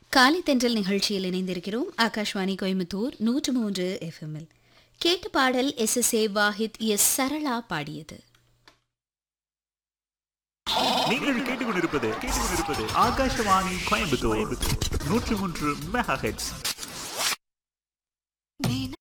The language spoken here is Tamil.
காலை தென்றல் நிகழ்ச்சியில் இணைந்திருக்கிறோம். ஆகாஷ்வாணி கோயம்புத்தூர் 103 FM. கேட்ட பாடல் SSA வாஹித் சரளா பாடியது. நீங்கள் கேட்டுக்கொண்டிருப்பது ஆகாஷ்வாணி கோயம்புத்தூர் 103 மெகாஹெர்ட்ஸ்.